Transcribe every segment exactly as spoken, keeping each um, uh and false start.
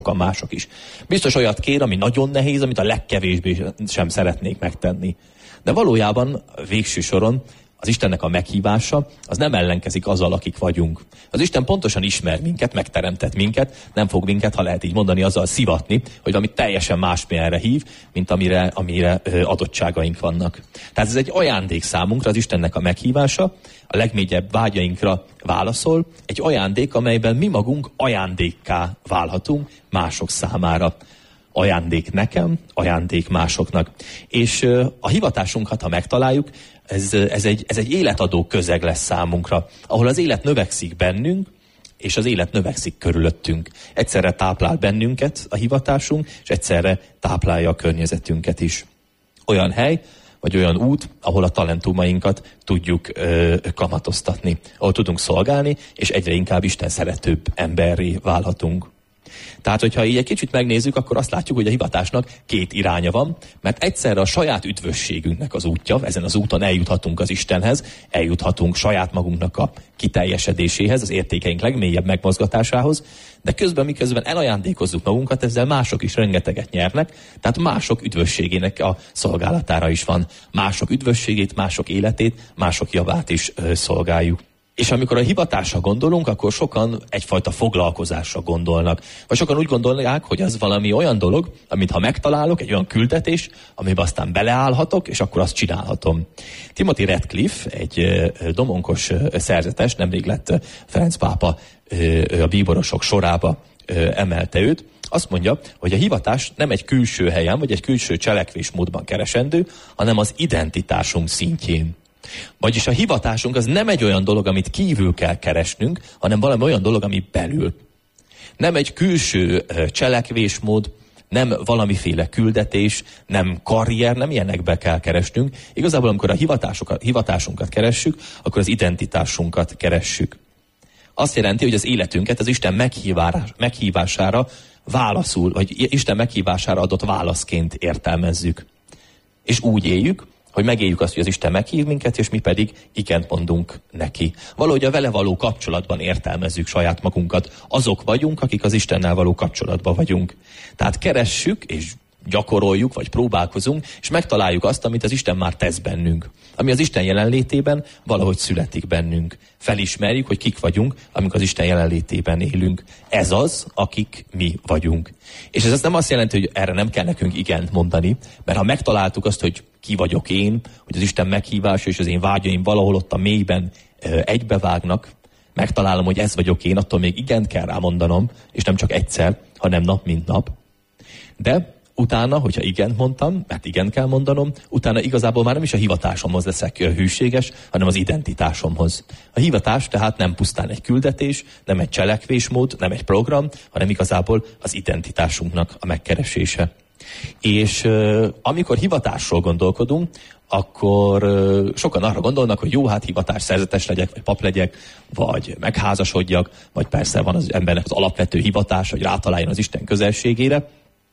mások is. Biztos olyat kér, ami nagyon nehéz, amit a legkevésbé sem szeretnék megtenni. De valójában végső soron az Istennek a meghívása, az nem ellenkezik azzal, akik vagyunk. Az Isten pontosan ismer minket, megteremtett minket, nem fog minket, ha lehet így mondani, azzal szivatni, hogy valami teljesen másmilyenre hív, mint amire, amire adottságaink vannak. Tehát ez egy ajándék számunkra, az Istennek a meghívása, a legmélyebb vágyainkra válaszol, egy ajándék, amelyben mi magunk ajándékká válhatunk mások számára. Ajándék nekem, ajándék másoknak. És a hivatásunkat, ha megtaláljuk, ez, ez, egy, ez egy életadó közeg lesz számunkra, ahol az élet növekszik bennünk, és az élet növekszik körülöttünk. Egyszerre táplál bennünket a hivatásunk, és egyszerre táplálja a környezetünket is. Olyan hely, vagy olyan út, ahol a talentumainkat tudjuk ö, kamatoztatni, ahol tudunk szolgálni, és egyre inkább Isten szeretőbb emberré válhatunk. Tehát, hogyha így egy kicsit megnézzük, akkor azt látjuk, hogy a hivatásnak két iránya van, mert egyszerre a saját üdvösségünknek az útja, ezen az úton eljuthatunk az Istenhez, eljuthatunk saját magunknak a kiteljesedéséhez, az értékeink legmélyebb megmozgatásához, de közben miközben elajándékozzuk magunkat, ezzel mások is rengeteget nyernek, tehát mások üdvösségének a szolgálatára is van. Mások üdvösségét, mások életét, mások javát is ö, szolgáljuk. És amikor a hivatásra gondolunk, akkor sokan egyfajta foglalkozásra gondolnak. Vagy sokan úgy gondolják, hogy az valami olyan dolog, amit ha megtalálok, egy olyan küldetés, amiben aztán beleállhatok, és akkor azt csinálhatom. Timothy Radcliffe, egy domonkos szerzetes, nemrég lett Ferenc pápa a bíborosok sorába emelte őt, azt mondja, hogy a hivatás nem egy külső helyen, vagy egy külső cselekvésmódban keresendő, hanem az identitásunk szintjén. Vagyis a hivatásunk az nem egy olyan dolog, amit kívül kell keresnünk, hanem valami olyan dolog, ami belül. Nem egy külső cselekvésmód, nem valamiféle küldetés, nem karrier, nem ilyenekbe kell keresnünk. Igazából, amikor a hivatásunkat, hivatásunkat keressük, akkor az identitásunkat keressük. Azt jelenti, hogy az életünket az Isten meghívására válaszul, vagy Isten meghívására adott válaszként értelmezzük. És úgy éljük, hogy megéljük azt, hogy az Isten meghív minket, és mi pedig igent mondunk neki. Valahogy a vele való kapcsolatban értelmezzük saját magunkat. Azok vagyunk, akik az Istennel való kapcsolatban vagyunk. Tehát keressük, és gyakoroljuk, vagy próbálkozunk, és megtaláljuk azt, amit az Isten már tesz bennünk. Ami az Isten jelenlétében valahogy születik bennünk. Felismerjük, hogy kik vagyunk, amikor az Isten jelenlétében élünk. Ez az, akik mi vagyunk. És ez nem azt jelenti, hogy erre nem kell nekünk igent mondani, mert ha megtaláltuk azt, hogy ki vagyok én, hogy az Isten meghívása és az én vágyaim valahol ott a mélyben egybevágnak, megtalálom, hogy ez vagyok én, attól még igent kell rá mondanom, és nem csak egyszer, hanem nap mint nap. De utána, hogyha igent mondtam, mert igen kell mondanom, utána igazából már nem is a hivatásomhoz leszek hűséges, hanem az identitásomhoz. A hivatás tehát nem pusztán egy küldetés, nem egy cselekvésmód, nem egy program, hanem igazából az identitásunknak a megkeresése. És uh, amikor hivatásról gondolkodunk, akkor uh, sokan arra gondolnak, hogy jó, hát hivatás szerzetes legyek, vagy pap legyek, vagy megházasodjak, vagy persze van az embernek az alapvető hivatás, hogy rátaláljon az Isten közelségére.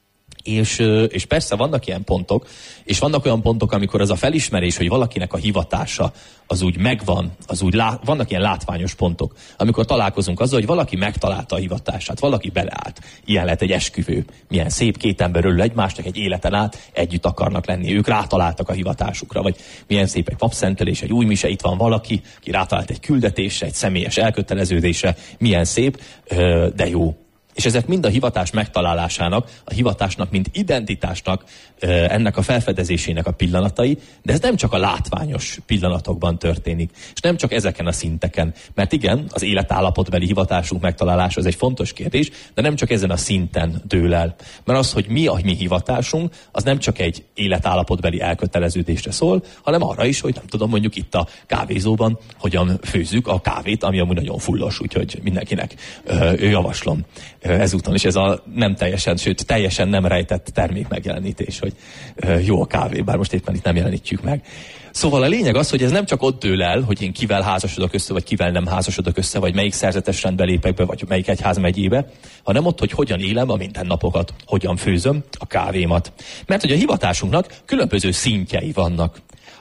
És, és persze vannak ilyen pontok, és vannak olyan pontok, amikor az a felismerés, hogy valakinek a hivatása az úgy megvan, az úgy lá, vannak ilyen látványos pontok, amikor találkozunk azzal, hogy valaki megtalálta a hivatását, valaki beleállt. Ilyen lehet egy esküvő. Milyen szép, két ember ölül egymásnak egy életen át, együtt akarnak lenni. Ők rátaláltak a hivatásukra, vagy milyen szép egy papszentelés, egy új mise, itt van valaki, ki rátalált egy küldetésre, egy személyes elköteleződésre. Milyen szép, de jó. És ezek mind a hivatás megtalálásának, a hivatásnak, mint identitásnak, ennek a felfedezésének a pillanatai, de ez nem csak a látványos pillanatokban történik, és nem csak ezeken a szinteken. Mert igen, az életállapotbeli hivatásunk megtalálása az egy fontos kérdés, de nem csak ezen a szinten dől el. Mert az, hogy mi a mi hivatásunk, az nem csak egy életállapotbeli elköteleződésre szól, hanem arra is, hogy nem tudom, mondjuk itt a kávézóban hogyan főzzük a kávét, ami amúgy nagyon fullos, úgyhogy mindenkinek ö, javaslom. Ezúton is ez a nem teljesen, sőt teljesen nem rejtett termék megjelenítés, hogy jó a kávé, bár most éppen itt nem jelenítjük meg. Szóval a lényeg az, hogy ez nem csak ott dől el, hogy én kivel házasodok össze, vagy kivel nem házasodok össze, vagy melyik szerzetes rendbe lépek be, vagy melyik egyházmegyébe, hanem ott, hogy hogyan élem a mindennapokat, hogyan főzöm a kávémat. Mert hogy a hivatásunknak különböző szintjei vannak.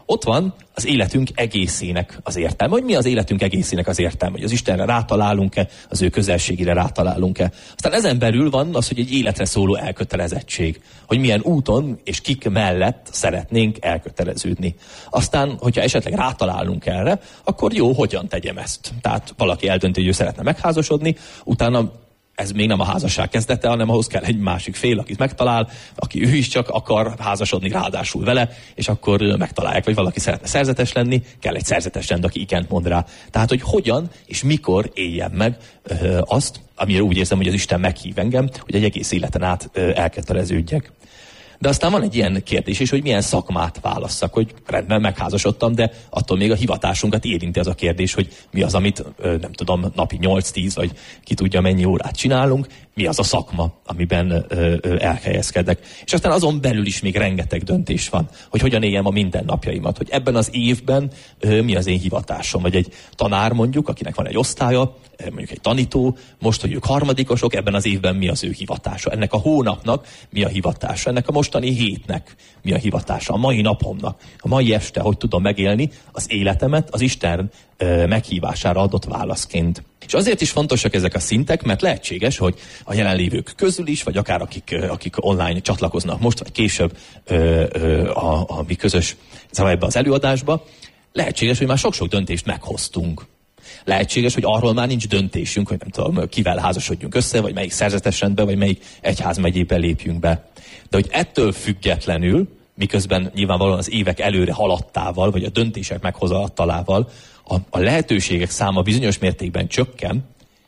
Ott van az életünk egészének az értelme. Hogy mi az életünk egészének az értelme? Hogy az Istenre rátalálunk-e, az ő közelségére rátalálunk-e. Aztán ezen belül van az, hogy egy életre szóló elkötelezettség. Hogy milyen úton és kik mellett szeretnénk elköteleződni. Aztán, hogyha esetleg rátalálunk erre, akkor jó, hogyan tegyem ezt? Tehát valaki eldönti, hogy ő szeretne megházasodni, utána ez még nem a házasság kezdete, hanem ahhoz kell egy másik fél, akit megtalál, aki ő is csak akar házasodni ráadásul vele, és akkor megtalálják, vagy valaki szeretne szerzetes lenni, kell egy szerzetes rend, aki igent mond rá. Tehát, hogy hogyan és mikor éljem meg ö, azt, amire úgy érzem, hogy az Isten meghív engem, hogy egy egész életen át ö, elköteleződjek. De aztán van egy ilyen kérdés is, hogy milyen szakmát válasszak, hogy rendben megházasodtam, de attól még a hivatásunkat érinti az a kérdés, hogy mi az, amit nem tudom, napi nyolc-tíz, vagy ki tudja mennyi órát csinálunk, mi az a szakma, amiben ö, ö, elhelyezkedek. És aztán azon belül is még rengeteg döntés van, hogy hogyan éljem a mindennapjaimat, hogy ebben az évben ö, mi az én hivatásom, vagy egy tanár mondjuk, akinek van egy osztálya, mondjuk egy tanító, most, hogy ők harmadikosok, ebben az évben mi az ő hivatása, ennek a hónapnak mi a hivatása, ennek a mostani hétnek mi a hivatása, a mai napomnak, a mai este, hogy tudom megélni az életemet az Isten ö, meghívására adott válaszként. És azért is fontosak ezek a szintek, mert lehetséges, hogy a jelenlévők közül is, vagy akár akik, akik online csatlakoznak most, vagy később ö, ö, a, a mi közös ebbe az előadásba, lehetséges, hogy már sok-sok döntést meghoztunk. Lehetséges, hogy arról már nincs döntésünk, hogy nem tudom, kivel házasodjunk össze, vagy melyik szerzetes rendbe, vagy melyik egyházmegyébe lépjünk be. De hogy ettől függetlenül, miközben nyilvánvalóan az évek előre haladtával, vagy a döntések meghozatalával a, a lehetőségek száma bizonyos mértékben csökken,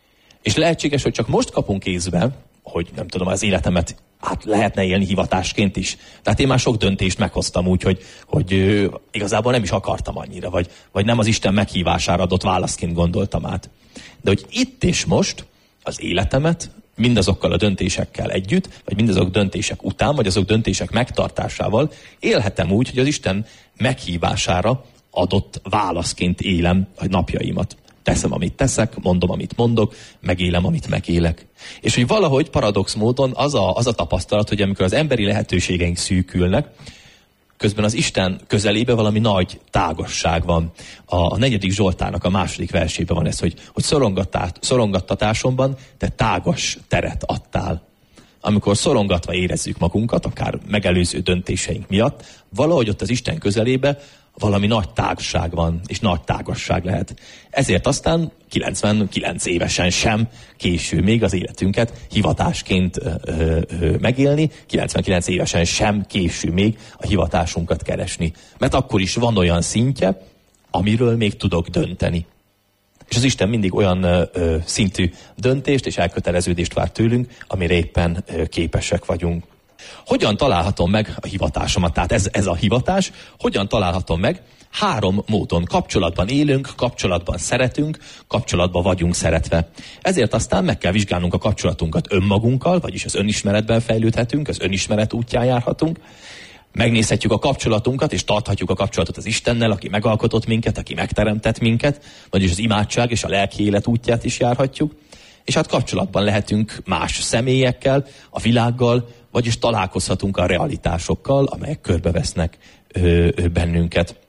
és lehetséges, hogy csak most kapunk észbe, hogy nem tudom, az életemet hát lehetne élni hivatásként is. Tehát én már sok döntést meghoztam úgy, hogy, hogy ö, igazából nem is akartam annyira, vagy, vagy nem az Isten meghívására adott válaszként gondoltam át. De hogy itt és most az életemet mindazokkal a döntésekkel együtt, vagy mindazok döntések után, vagy azok döntések megtartásával élhetem úgy, hogy az Isten meghívására adott válaszként élem a napjaimat. Teszem, amit teszek, mondom, amit mondok, megélem, amit megélek. És hogy valahogy paradox módon az a, az a tapasztalat, hogy amikor az emberi lehetőségeink szűkülnek, közben az Isten közelébe valami nagy tágasság van. A, a negyedik Zsoltárnak a második versében van ez, hogy, hogy szorongattatásomban te tágas teret adtál. Amikor szorongatva érezzük magunkat, akár megelőző döntéseink miatt, valahogy ott az Isten közelébe valami nagy tágság van, és nagy tágasság lehet. Ezért aztán kilencvenkilenc évesen sem késő még az életünket hivatásként ö, ö, megélni, kilencvenkilenc évesen sem késő még a hivatásunkat keresni. Mert akkor is van olyan szintje, amiről még tudok dönteni. És az Isten mindig olyan ö, ö, szintű döntést és elköteleződést vár tőlünk, amire éppen ö, képesek vagyunk. Hogyan találhatom meg a hivatásomat? Tehát ez, ez a hivatás, hogyan találhatom meg? Három módon. Kapcsolatban élünk, kapcsolatban szeretünk, kapcsolatban vagyunk szeretve. Ezért aztán meg kell vizsgálnunk a kapcsolatunkat önmagunkkal, vagyis az önismeretben fejlődhetünk, az önismeret útján járhatunk. Megnézhetjük a kapcsolatunkat, és tarthatjuk a kapcsolatot az Istennel, aki megalkotott minket, aki megteremtett minket, vagyis az imádság és a lelki élet útját is járhatjuk. És hát kapcsolatban lehetünk más személyekkel, a világgal, vagyis találkozhatunk a realitásokkal, amelyek körbevesznek ö, ö, bennünket.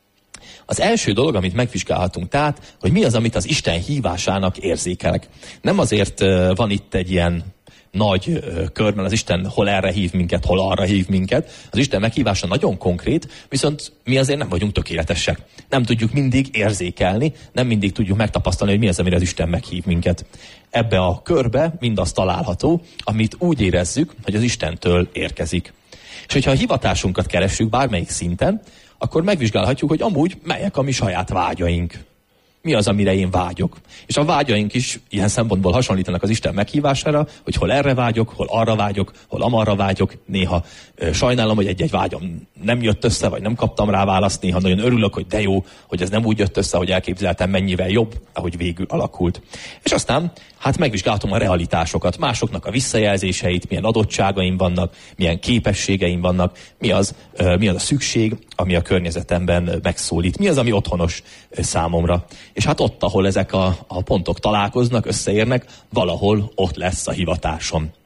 Az első dolog, amit megvizsgálhatunk tehát, hogy mi az, amit az Isten hívásának érzékelek. Nem azért ö, van itt egy ilyen nagy ö, kör, mert az Isten hol erre hív minket, hol arra hív minket. Az Isten meghívása nagyon konkrét, viszont mi azért nem vagyunk tökéletesek. Nem tudjuk mindig érzékelni, nem mindig tudjuk megtapasztalni, hogy mi az, amire az Isten meghív minket. Ebbe a körbe mindaz található, amit úgy érezzük, hogy az Istentől érkezik. És hogyha a hivatásunkat keressük bármelyik szinten, akkor megvizsgálhatjuk, hogy amúgy melyek a mi saját vágyaink. Mi az, amire én vágyok. És a vágyaink is ilyen szempontból hasonlítanak az Isten meghívására, hogy hol erre vágyok, hol arra vágyok, hol amarra vágyok. Néha ö, sajnálom, hogy egy-egy vágyam nem jött össze, vagy nem kaptam rá választ. Néha nagyon örülök, hogy de jó, hogy ez nem úgy jött össze, hogy elképzeltem, mennyivel jobb, ahogy végül alakult. És aztán hát megvizsgálhatom a realitásokat, másoknak a visszajelzéseit, milyen adottságaim vannak, milyen képességeim vannak, mi az, ö, mi az a szükség, ami a környezetemben megszólít, mi az, ami otthonos ö, számomra. És hát ott, ahol ezek a, a pontok találkoznak, összeérnek, valahol ott lesz a hivatásom.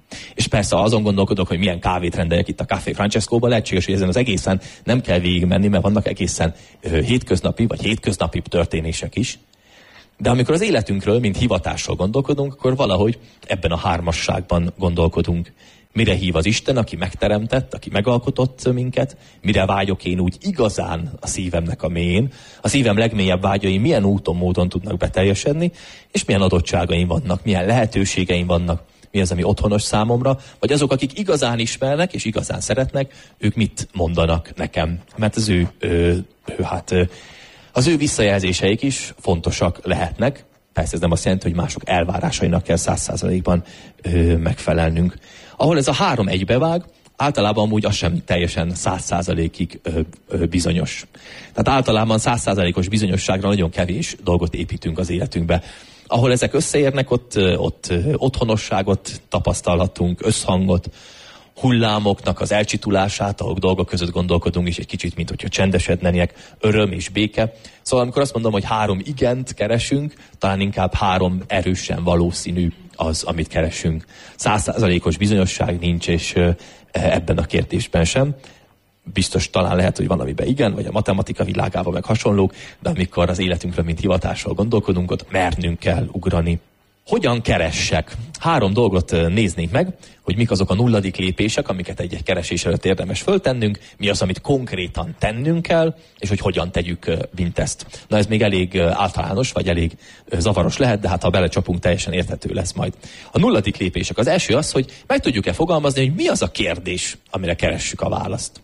És persze azon gondolkodok, hogy milyen kávét rendeljek itt a Café Francescóba, lehetséges, hogy ezen az egészen nem kell végigmenni, mert vannak egészen ö, hétköznapi vagy hétköznapi történések is. De amikor az életünkről, mint hivatásról gondolkodunk, akkor valahogy ebben a hármasságban gondolkodunk. Mire hív az Isten, aki megteremtett, aki megalkotott minket, mire vágyok én úgy igazán a szívemnek a mélyén, a szívem legmélyebb vágyai milyen úton, módon tudnak beteljesedni, és milyen adottságaim vannak, milyen lehetőségeim vannak, mi az, ami otthonos számomra, vagy azok, akik igazán ismernek és igazán szeretnek, ők mit mondanak nekem. Mert az ő, ő, ő hát... Ő, Az ő visszajelzéseik is fontosak lehetnek. Persze ez nem azt jelenti, hogy mások elvárásainak kell száz százalékban megfelelnünk. Ahol ez a három egybevág, általában amúgy az sem teljesen száz százalékig bizonyos. Tehát általában száz százalékos bizonyosságra nagyon kevés dolgot építünk az életünkbe. Ahol ezek összeérnek, ott, ott otthonosságot tapasztalhatunk, összhangot, hullámoknak az elcsitulását, ahol dolgok között gondolkodunk, és egy kicsit, mint hogyha csendesednének, öröm és béke. Szóval amikor azt mondom, hogy három igent keresünk, talán inkább három erősen valószínű az, amit keresünk. Százszázalékos bizonyosság nincs, és ebben a kérdésben sem. Biztos talán lehet, hogy van, amiben igen, vagy a matematika világában meg hasonlók, de amikor az életünkről, mint hivatásról gondolkodunk, ott mernünk kell ugrani. Hogyan keressek? Három dolgot néznénk meg, hogy mik azok a nulladik lépések, amiket egy-egy keresés előtt érdemes föltennünk, mi az, amit konkrétan tennünk kell, és hogy hogyan tegyük mindezt. Na ez még elég általános, vagy elég zavaros lehet, de hát ha belecsapunk, teljesen érthető lesz majd. A nulladik lépések. Az első az, hogy meg tudjuk-e fogalmazni, hogy mi az a kérdés, amire keressük a választ.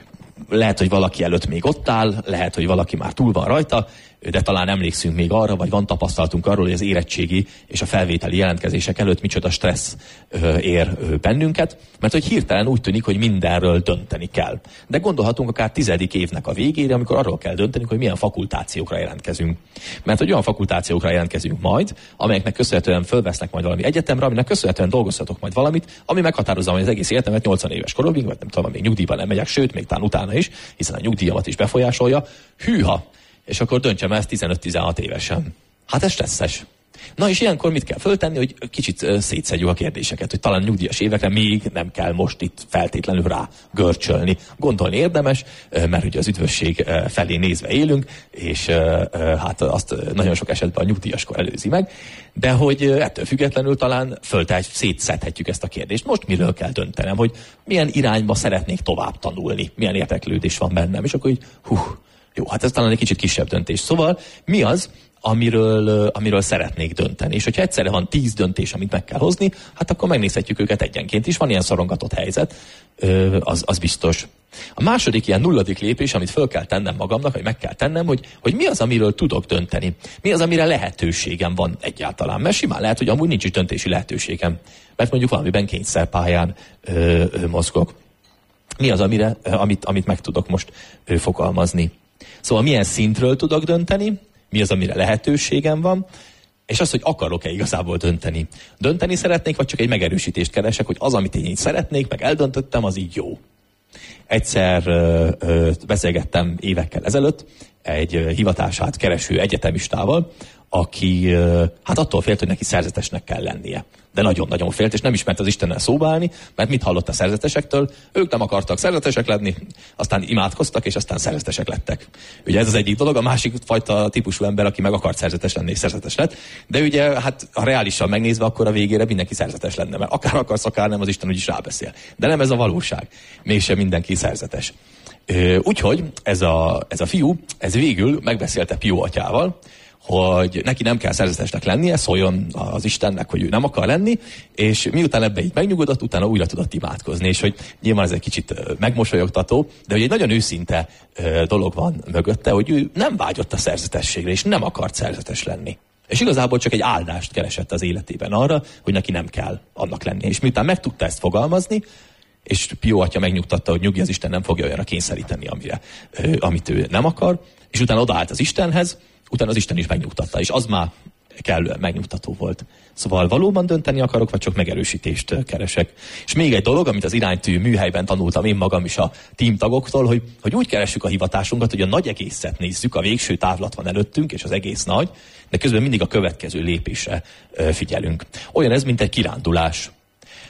Lehet, hogy valaki előtt még ott áll, lehet, hogy valaki már túl van rajta, de talán emlékszünk még arra, vagy van tapasztalatunk arról, hogy az érettségi és a felvételi jelentkezések előtt micsoda stressz ö, ér ö, bennünket, mert hogy hirtelen úgy tűnik, hogy mindenről dönteni kell. De gondolhatunk akár tizedik évnek a végére, amikor arról kell dönteni, hogy milyen fakultációkra jelentkezünk. Mert hogy olyan fakultációkra jelentkezünk majd, amelyeknek köszönhetően fölvesznek majd valami egyetemre, aminek köszönhetően dolgozhatok majd valamit, ami meghatározza majd az egész életemet nyolcvan éves koromig, vagy nem tudom, még nyugdíjban nem megyek, sőt, még talán utána is, hiszen a nyugdíjamat is befolyásolja. Hűha! És akkor döntsem ezt tizenöt-tizenhat évesen. Hát ez stresszes. Na és ilyenkor mit kell föltenni, hogy kicsit szétszedjük a kérdéseket, hogy talán nyugdíjas évekre még nem kell most itt feltétlenül rá görcsölni. Gondolni érdemes, mert ugye az üdvösség felé nézve élünk, és hát azt nagyon sok esetben a nyugdíjaskor előzi meg, de hogy ettől függetlenül talán föltehet, szétszedhetjük ezt a kérdést. Most miről kell döntenem, hogy milyen irányba szeretnék tovább tanulni, milyen érdeklődés van bennem, és akkor így, hú, jó, hát ez talán egy kicsit kisebb döntés. Szóval mi az, amiről, amiről szeretnék dönteni? És hogyha egyszerre van tíz döntés, amit meg kell hozni, hát akkor megnézhetjük őket egyenként is. Van ilyen szorongatott helyzet, az, az biztos. A második ilyen nulladik lépés, amit föl kell tennem magamnak, vagy meg kell tennem, hogy, hogy mi az, amiről tudok dönteni. Mi az, amire lehetőségem van egyáltalán. Mert simán lehet, hogy amúgy nincs is döntési lehetőségem. Mert mondjuk valamiben kényszerpályán ö, ö, mozgok. Mi az, amire, amit, amit meg tudok most ö, fogalmazni. Szóval milyen szintről tudok dönteni, mi az, amire lehetőségem van, és az, hogy akarok-e igazából dönteni. Dönteni szeretnék, vagy csak egy megerősítést keresek, hogy az, amit én így szeretnék, meg eldöntöttem, az így jó. Egyszer ö, ö, beszélgettem évekkel ezelőtt egy ö, hivatását kereső egyetemistával, aki ö, hát attól félt, hogy neki szerzetesnek kell lennie. De nagyon-nagyon félt, és nem ismert az Istennel szóba állni, mert mit hallott a szerzetesektől? Ők nem akartak szerzetesek lenni, aztán imádkoztak, és aztán szerzetesek lettek. Ugye ez az egyik dolog, a másik fajta típusú ember, aki meg akart szerzetes lenni, és szerzetes lett. De ugye, hát ha reálisan megnézve, akkor a végére mindenki szerzetes lenne, mert akár akarsz, akár nem, az Isten úgyis rábeszél. De nem ez a valóság. Mégsem mindenki szerzetes. Úgyhogy ez a, ez a fiú, ez végül megbeszélte Pio atyával, hogy neki nem kell szerzetesnek lennie, szóljon az Istennek, hogy ő nem akar lenni, és miután ebbe így megnyugodott, utána újra tudott imádkozni, és hogy nyilván ez egy kicsit megmosolyogtató, de hogy egy nagyon őszinte dolog van mögötte, hogy ő nem vágyott a szerzetességre, és nem akart szerzetes lenni. És igazából csak egy áldást keresett az életében arra, hogy neki nem kell annak lenni. És miután meg tudta ezt fogalmazni, és Pio atya megnyugtatta, hogy nyugi, az Isten nem fogja olyanra kényszeríteni, amire, amit ő nem akar, és utána odaállt az Istenhez, utána az Isten is megnyugtatta, és az már kellően megnyugtató volt. Szóval valóban dönteni akarok, vagy csak megerősítést keresek. És még egy dolog, amit az iránytű műhelyben tanultam én magam is a tímtagoktól, hogy, hogy úgy keressük a hivatásunkat, hogy a nagy egészet nézzük, a végső távlat van előttünk, és az egész nagy, de közben mindig a következő lépésre figyelünk. Olyan ez, mint egy kirándulás.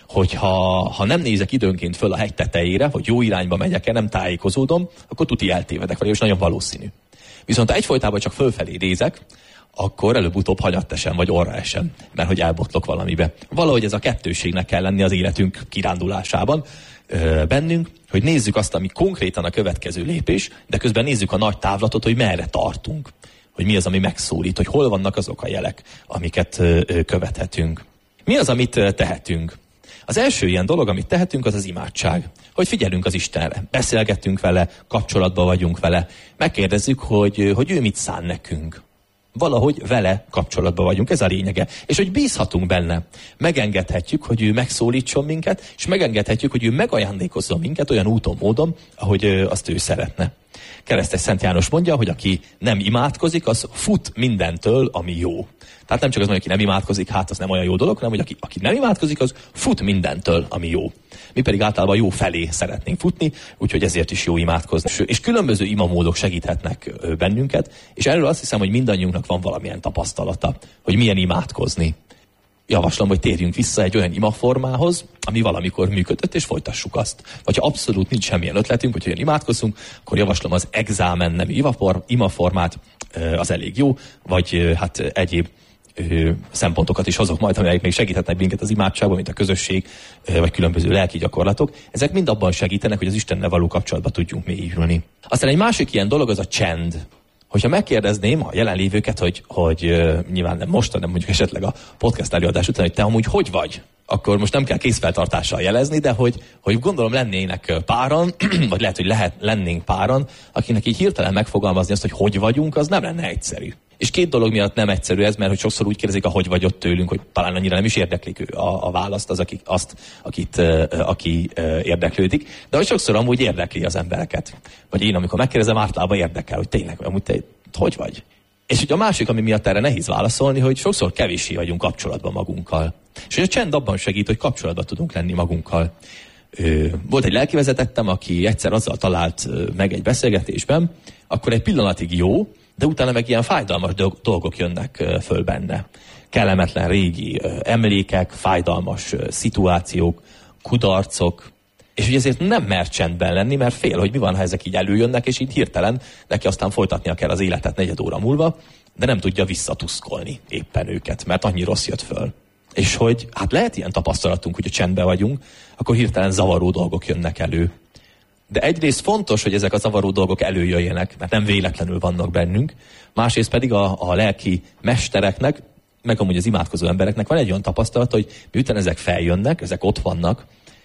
hogyha ha nem nézek időnként föl a hegy tetejére, hogy jó irányba megyek-e, nem tájékozódom, akkor tuti eltévedek, vagy és nagyon valószínű. Viszont ha egyfolytában csak fölfelé nézek, akkor előbb-utóbb hanyat esem, vagy orra esem, mert hogy elbotlok valamibe. Valahogy ez a kettőségnek kell lenni az életünk kirándulásában ö, bennünk, hogy nézzük azt, ami konkrétan a következő lépés, de közben nézzük a nagy távlatot, hogy merre tartunk, hogy mi az, ami megszólít, hogy hol vannak azok a jelek, amiket ö, ö, követhetünk. Mi az, amit ö, tehetünk? Az első ilyen dolog, amit tehetünk, az az imádság. Hogy figyelünk az Istenre, beszélgetünk vele, kapcsolatban vagyunk vele, megkérdezzük, hogy, hogy ő mit szán nekünk. Valahogy vele kapcsolatban vagyunk, ez a lényege. És hogy bízhatunk benne. Megengedhetjük, hogy ő megszólítson minket, és megengedhetjük, hogy ő megajándékozzon minket olyan úton, módon, ahogy azt ő szeretne. Keresztes Szent János mondja, hogy aki nem imádkozik, az fut mindentől, ami jó. Tehát nem csak az, hogy aki nem imádkozik, hát az nem olyan jó dolog, hanem hogy aki, aki nem imádkozik, az fut mindentől, ami jó. Mi pedig általában jó felé szeretnénk futni, úgyhogy ezért is jó imádkozni. És különböző imamódok segíthetnek bennünket, és erről azt hiszem, hogy mindannyiunknak van valamilyen tapasztalata, hogy milyen imádkozni. Javaslom, hogy térjünk vissza egy olyan imaformához, ami valamikor működött, és folytassuk azt. Vagy ha abszolút nincs semmilyen ötletünk, hogy olyan imádkozzunk, akkor javaslom az exámen nevű imaformát, az elég jó, vagy hát egyéb szempontokat is hozok majd, amelyek még segíthetnek minket az imádságban, mint a közösség, vagy különböző lelki gyakorlatok. Ezek mind abban segítenek, hogy az Istennel való kapcsolatba tudjunk mélyülni. Aztán egy másik ilyen dolog az a csend. Hogyha megkérdezném a jelenlévőket, hogy, hogy uh, nyilván nem most, hanem mondjuk esetleg a podcast előadás után, hogy te amúgy hogy vagy, akkor most nem kell készfeltartással jelezni, de hogy, hogy gondolom lennének páran, vagy lehet, hogy lehet, lennénk páran, akinek így hirtelen megfogalmazni azt, hogy hogy vagyunk, az nem lenne egyszerű. És két dolog miatt nem egyszerű ez, mert hogy sokszor úgy kérdezik a hogy vagy ott tőlünk, hogy talán annyira nem is érdeklik ő a, a választ, az, aki, azt, akit, uh, aki uh, érdeklődik, de hogy sokszor amúgy érdekli az embereket. Vagy én, amikor megkérdezem, általában érdekel, hogy tényleg, amúgy te hogy vagy? És ugye a másik, ami miatt erre nehéz válaszolni, hogy sokszor kevéssé vagyunk kapcsolatban magunkkal. És hogy a csend abban segít, hogy kapcsolatban tudunk lenni magunkkal. Ö, volt egy lelkivezetettem, aki egyszer azzal talált meg egy beszélgetésben, akkor egy pillanatig jó, de utána meg ilyen fájdalmas dolgok jönnek föl benne. Kellemetlen régi emlékek, fájdalmas szituációk, kudarcok, és hogy ezért nem mer csendben lenni, mert fél, hogy mi van, ha ezek így előjönnek, és így hirtelen neki aztán folytatnia kell az életet negyed óra múlva, de nem tudja visszatuszkolni éppen őket, mert annyi rossz jött föl. És hogy hát lehet ilyen tapasztalatunk, hogy a csendben vagyunk, akkor hirtelen zavaró dolgok jönnek elő. De egyrészt fontos, hogy ezek a zavaró dolgok előjöjjenek, mert nem véletlenül vannak bennünk. Másrészt pedig a, a lelki mestereknek, meg amúgy az imádkozó embereknek van egy olyan tapasztalata, hogy miután ezek feljönnek, ezek ott vannak,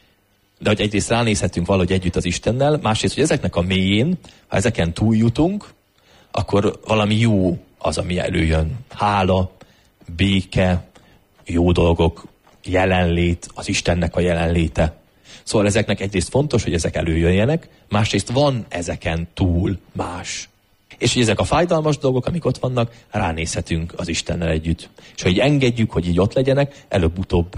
de hogy egyrészt ránézhetünk valahogy együtt az Istennel, másrészt, hogy ezeknek a mélyén, ha ezeken túljutunk, akkor valami jó az, ami előjön. Hála, béke, jó dolgok, jelenlét, az Istennek a jelenléte. Szóval ezeknek egyrészt fontos, hogy ezek előjöjjenek, másrészt van ezeken túl más. És hogy ezek a fájdalmas dolgok, amik ott vannak, ránézhetünk az Istennel együtt. És hogy engedjük, hogy így ott legyenek, előbb-utóbb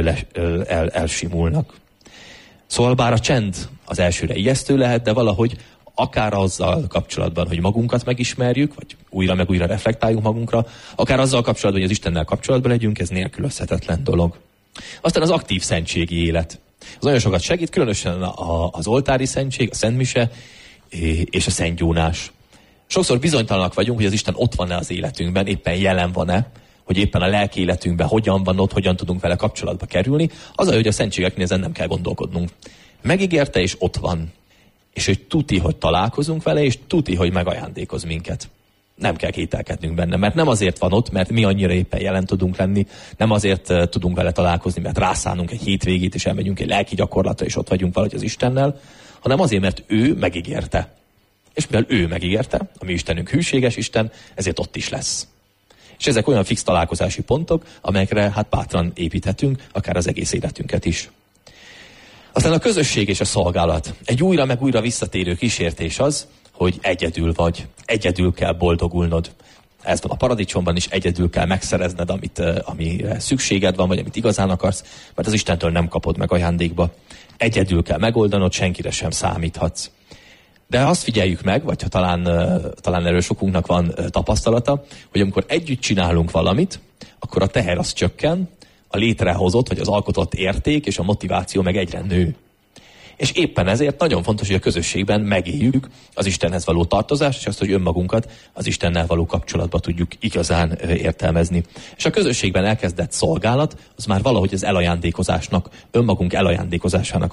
el, elsimulnak. Szóval bár a csend az elsőre ijesztő lehet, de valahogy akár azzal kapcsolatban, hogy magunkat megismerjük, vagy újra meg újra reflektáljunk magunkra, akár azzal kapcsolatban, hogy az Istennel kapcsolatban legyünk, ez nélkülözhetetlen dolog. Aztán az aktív szentségi élet. Az nagyon sokat segít, különösen az oltári szentség, a szentmise és a szentgyónás. Sokszor bizonytalanak vagyunk, hogy az Isten ott van-e az életünkben, éppen jelen van-e, hogy éppen a lelki életünkben hogyan van ott, hogyan tudunk vele kapcsolatba kerülni. Az, hogy a szentségeknél ezen nem kell gondolkodnunk. Megígérte, és ott van. És hogy tuti, hogy találkozunk vele, és tuti, hogy megajándékoz minket. Nem kell kételkednünk benne, mert nem azért van ott, mert mi annyira éppen jelen tudunk lenni, nem azért uh, tudunk vele találkozni, mert rászánunk egy hétvégét, és elmegyünk egy lelki gyakorlatra, és ott vagyunk valahogy az Istennel, hanem azért, mert ő megígérte. És mivel ő megígérte, a mi Istenünk hűséges Isten, ezért ott is lesz. És ezek olyan fix találkozási pontok, amelyekre hát bátran építhetünk, akár az egész életünket is. Aztán a közösség és a szolgálat. Egy újra meg újra visszatérő kísértés az, hogy egyedül vagy, egyedül kell boldogulnod. Ez van a paradicsomban is, egyedül kell megszerezned, amit, amire szükséged van, vagy amit igazán akarsz, mert az Istentől nem kapod meg ajándékba. Egyedül kell megoldanod, senkire sem számíthatsz. De azt figyeljük meg, vagy ha talán, talán erről sokunknak van tapasztalata, hogy amikor együtt csinálunk valamit, akkor a teher az csökken, a létrehozott, vagy az alkotott érték és a motiváció meg egyre nő. És éppen ezért nagyon fontos, hogy a közösségben megéljük az Istenhez való tartozást, és azt, hogy önmagunkat az Istennel való kapcsolatba tudjuk igazán értelmezni. És a közösségben elkezdett szolgálat, az már valahogy az elajándékozásnak, önmagunk elajándékozásának